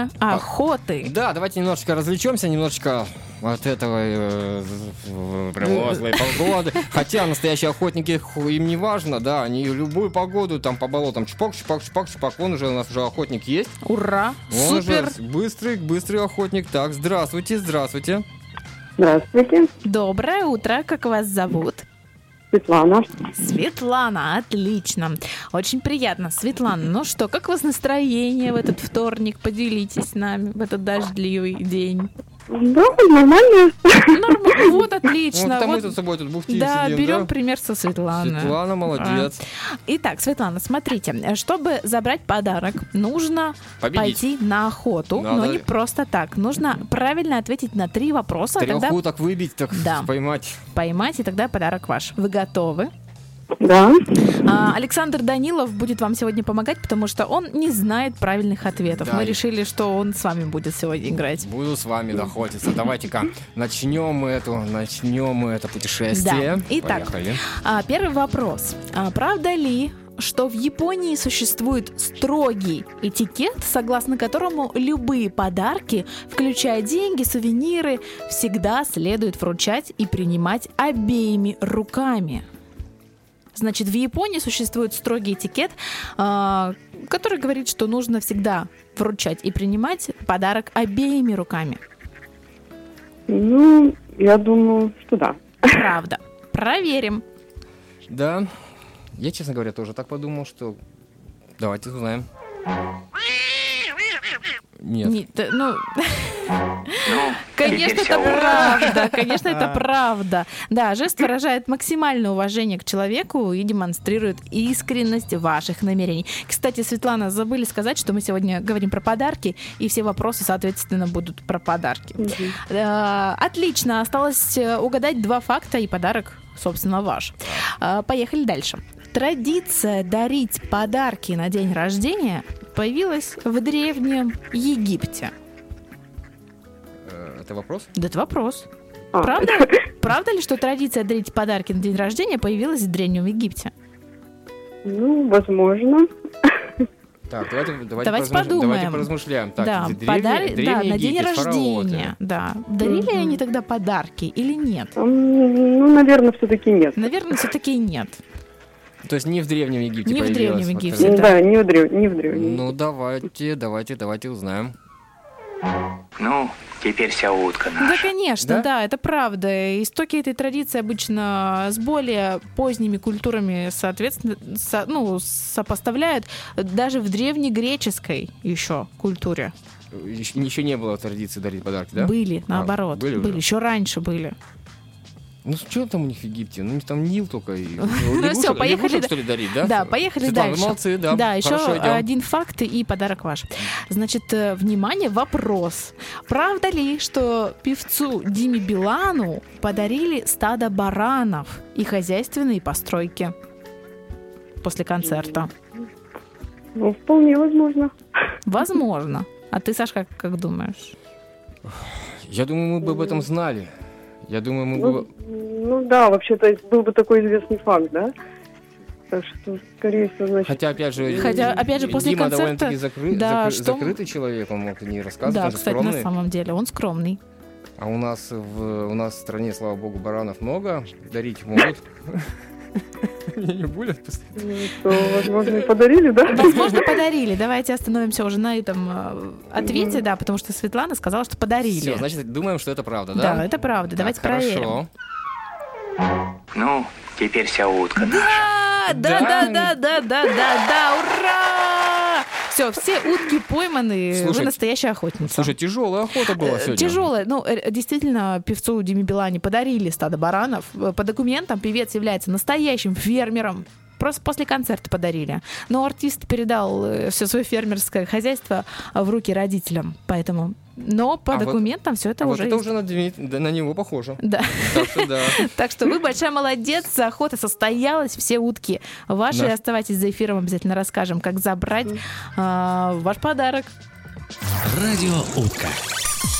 время охоты. Да, давайте немножечко развлечемся, немножечко от этого промозглой погоды. Хотя настоящие охотники, им не важно, да, они любую погоду, там по болотам чпок, вон уже у нас уже охотник есть. Ура, Он супер. Уже быстрый охотник. Так, здравствуйте. Здравствуйте. Доброе утро, как вас зовут? Светлана. Светлана, отлично. Очень приятно, Светлана. Ну что, как у вас настроение в этот вторник? Поделитесь с нами в этот дождливый день. Да, нормально. Нормально, вот отлично. Вот мы Вот, тут с собой тут бухтим, да, сидим, берем да? пример со Светланы. Светлана, молодец. Итак, Светлана, смотрите, чтобы забрать подарок, нужно Победить. пойти на охоту, Да, но да. не просто так. Нужно правильно ответить на 3 вопроса, Трех тогда уток выбить, так Да. поймать. поймать, и тогда подарок ваш. Вы готовы? Да. Александр Данилов будет вам сегодня помогать, потому что он не знает правильных ответов. Да. Мы решили, что он с вами будет сегодня играть. Буду с вами охотиться. Давайте-ка начнем это путешествие. Да. Итак, Поехали. Первый вопрос. Правда ли, что в Японии существует строгий этикет, согласно которому любые подарки, включая деньги, сувениры, всегда следует вручать и принимать обеими руками? Значит, в Японии существует строгий этикет, который говорит, что нужно всегда вручать и принимать подарок обеими руками. Ну, я думаю, что да. Правда. Проверим. Да. Я, честно говоря, тоже так подумал, что... Давайте узнаем. Нет. Конечно, это правда. Конечно, это правда. Да, жест выражает максимальное уважение к человеку и демонстрирует искренность ваших намерений. Кстати, Светлана, забыли сказать, что мы сегодня говорим про подарки, и все вопросы, соответственно, будут про подарки. Отлично. Осталось угадать 2 факта, и подарок, собственно, ваш. Поехали дальше. Традиция дарить подарки на день рождения появилась в Древнем Египте. Это вопрос? Да, это вопрос. Правда? Правда ли, что традиция дарить подарки на день рождения появилась в Древнем Египте? Ну, возможно. Так, давайте подумаем. Давайте поразмышляем. Так, Да, Древний на день Египет, рождения. Да. Дарили они тогда подарки или нет? Ну, наверное, все-таки нет. Наверное, все-таки нет. То есть не в Древнем Египте Не в появилась Древнем вот Египте. эта- Да, не в древнем. Ну, давайте узнаем. Ну, теперь вся утка Да, наша. конечно, Да? да, это правда. Истоки этой традиции обычно с более поздними культурами, соответственно, сопоставляют даже в древнегреческой еще культуре. Еще не было традиции дарить подарки, да? Были, наоборот. были Были, уже? еще раньше были. Ну, что там у них в Египте? Ну, у них там Нил только. Ну всё, поехали. Лягушек, что ли, дарить, да? Да, поехали Светлана, дальше. вы молодцы, да. Да, еще Хорошо, идем. один факт и подарок ваш. Значит, внимание, вопрос. Правда ли, что певцу Диме Билану подарили стадо баранов и хозяйственные постройки после концерта? Ну, вполне возможно. Возможно. А ты, Сашка, как думаешь? Я думаю, мы бы об этом знали. Я думаю, мы бы... Ну да, вообще-то был бы такой известный факт, да? Так что, скорее всего, значит... Хотя, опять же, после Дима концерта... довольно-таки Да, закрытый человек, он мог не рассказывать, Да, он же кстати, скромный. на самом деле, он скромный. А у нас в стране, слава богу, баранов много, дарить могут. Не будет? Ну, что, возможно, и подарили, да? Возможно, подарили. Давайте остановимся уже на этом ответе, да, потому что Светлана сказала, что подарили. Все, значит, думаем, что это правда, да? Да, это правда. Давайте Так, проверим. хорошо. Ну, теперь вся утка наша. Да, ура! Все утки пойманы, вы Слушай, настоящая охотница. Слушай, тяжелая охота была сегодня. Тяжелая. Ну, действительно, певцу Диме Билане подарили стадо баранов. По документам певец является настоящим фермером. Просто после концерта подарили. Но артист передал все свое фермерское хозяйство в руки родителям. Поэтому... Но по документам все это уже это есть. уже на него похоже. Да. Так что да. Так что вы большая молодец, охота состоялась, все утки ваши. Да. Оставайтесь за эфиром, обязательно расскажем, как забрать ваш подарок. Радио «Утка».